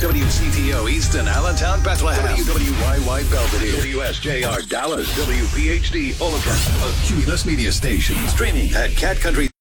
WCTO Easton, Allentown, Bethlehem. WWYY Belvedere. WSJR Dallas. WPHD Olathe. A Cumulus Media Station. Streaming at Cat Country.